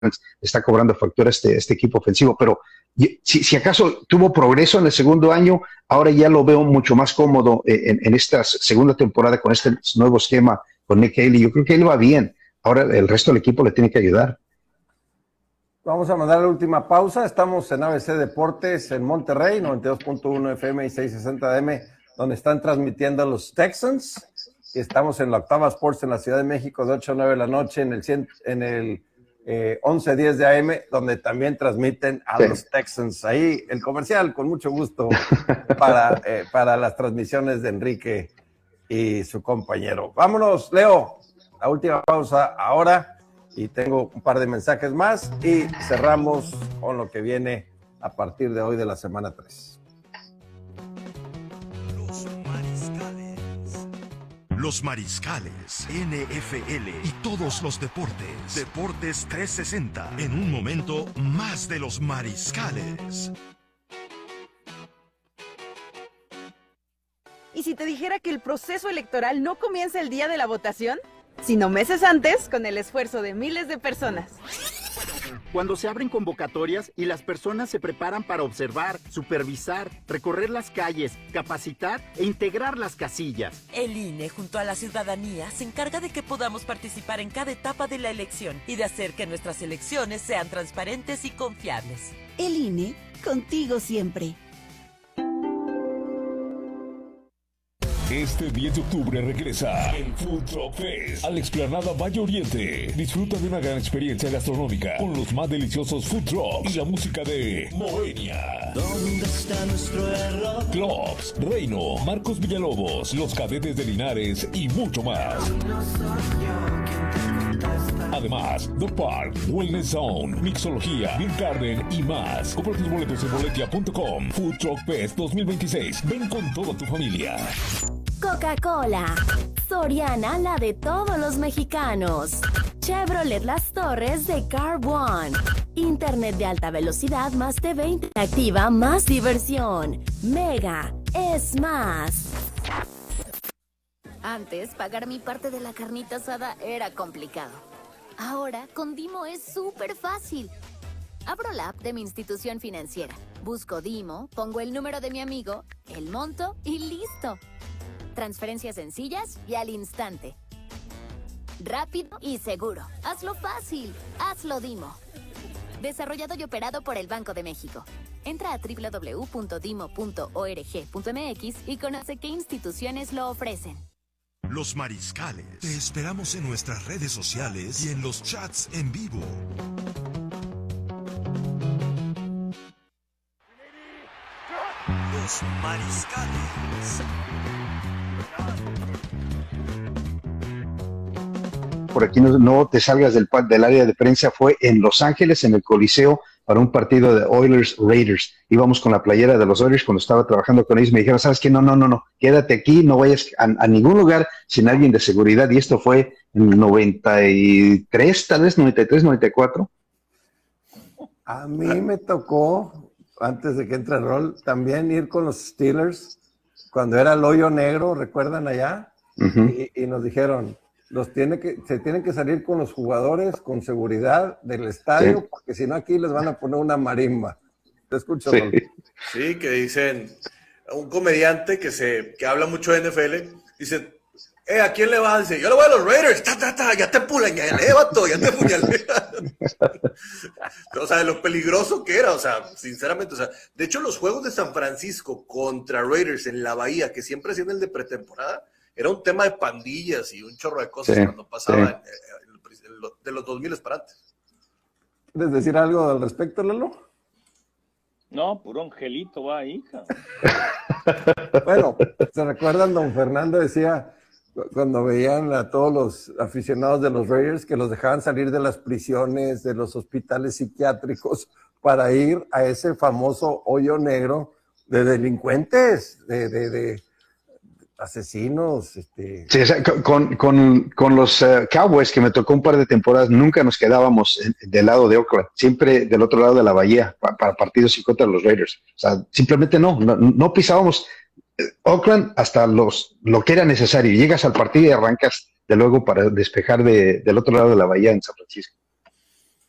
está cobrando factura este equipo ofensivo, pero si acaso tuvo progreso en el segundo año, ahora ya lo veo mucho más cómodo en esta segunda temporada con este nuevo esquema con Nick Haley. Yo creo que él va bien. Ahora el resto del equipo le tiene que ayudar. Vamos a mandar la última pausa. Estamos en ABC Deportes en Monterrey, 92.1 FM y 660 AM, donde están transmitiendo los Texans. Y estamos en la Octava Sports en la Ciudad de México de 8 a 9 de la noche en el 11:10 de AM, donde también transmiten a los Texans. Ahí el comercial, con mucho gusto, para las transmisiones de Enrique y su compañero. Vámonos, Leo, la última pausa ahora, y tengo un par de mensajes más, y cerramos con lo que viene a partir de hoy de la semana 3. Los Mariscales, NFL y todos los deportes. Deportes 360. En un momento, más de los Mariscales. ¿Y si te dijera que el proceso electoral no comienza el día de la votación, sino meses antes, con el esfuerzo de miles de personas? Cuando se abren convocatorias y las personas se preparan para observar, supervisar, recorrer las calles, capacitar e integrar las casillas. El INE, junto a la ciudadanía, se encarga de que podamos participar en cada etapa de la elección y de hacer que nuestras elecciones sean transparentes y confiables. El INE, contigo siempre. Este 10 de octubre regresa el Food Truck Fest a la explanada Valle Oriente. Disfruta de una gran experiencia gastronómica con los más deliciosos food trucks y la música de Moenia. ¿Dónde está nuestro error? Clubs, Reino, Marcos Villalobos, Los Cadetes de Linares y mucho más. Además, The Park, Wellness Zone, Mixología, Beer Garden y más. Compra tus boletos en boletia.com. Food Truck Fest 2026. Ven con toda tu familia. Coca-Cola. Soriana, la de todos los mexicanos. Chevrolet Las Torres de Car One. Internet de alta velocidad más TV interactiva, más diversión. Mega es más. Antes, pagar mi parte de la carnita asada era complicado. Ahora, con Dimo es súper fácil. Abro la app de mi institución financiera, busco Dimo, pongo el número de mi amigo, el monto y listo. Transferencias sencillas y al instante. Rápido y seguro. Hazlo fácil. Hazlo Dimo. Desarrollado y operado por el Banco de México. Entra a www.dimo.org.mx y conoce qué instituciones lo ofrecen. Los Mariscales. Te esperamos en nuestras redes sociales y en los chats en vivo. Los Mariscales. Por aquí no te salgas del área de prensa. Fue en Los Ángeles, en el Coliseo, para un partido de Oilers-Raiders. Íbamos con la playera de los Oilers cuando estaba trabajando con ellos. Me dijeron, ¿sabes qué? No, quédate aquí, no vayas a ningún lugar sin alguien de seguridad. Y esto fue en el 93, tal vez, 93, 94. A mí me tocó, antes de que entre el rol, también ir con los Steelers, cuando era el hoyo negro, ¿recuerdan allá? Y nos dijeron, se tienen que salir con los jugadores con seguridad del estadio, porque si no aquí les van a poner una marimba. Te escucho, Rol. Sí, que dicen, un comediante que habla mucho de NFL, dice, ¿a quién le vas? Dice, yo le voy a los Raiders, ya te puñalé, vato, ya te puñalé. O sea, de lo peligroso que era, o sea, sinceramente, o sea, de hecho los juegos de San Francisco contra Raiders en la Bahía, que siempre hacían el de pretemporada, era un tema de pandillas y un chorro de cosas cuando pasaba de los 2000 para antes. ¿Quieres decir algo al respecto, Lalo? No, puro angelito va ahí, hija. Bueno, ¿se recuerdan? Don Fernando decía, cuando veían a todos los aficionados de los Raiders, que los dejaban salir de las prisiones, de los hospitales psiquiátricos, para ir a ese famoso hoyo negro de delincuentes, de asesinos. Sí, o sea, con los Cowboys, que me tocó un par de temporadas, nunca nos quedábamos del lado de Oakland, siempre del otro lado de la bahía, para partidos y contra los Raiders. O sea, simplemente no pisábamos Oakland hasta lo que era necesario. Llegas al partido y arrancas de luego para despejar del otro lado de la bahía en San Francisco.